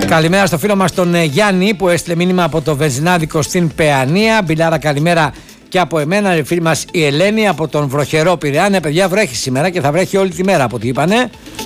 Καλημέρα στο φίλο μας τον Γιάννη που έστειλε μήνυμα από το βενζινάδικο στην Παιανία. Μπιλάρα, καλημέρα και από εμένα, η φίλη μας η Ελένη από τον βροχερό Πειραιά. Ναι, παιδιά, βρέχει σήμερα και θα βρέχει όλη τη μέρα από ό,τι είπανε.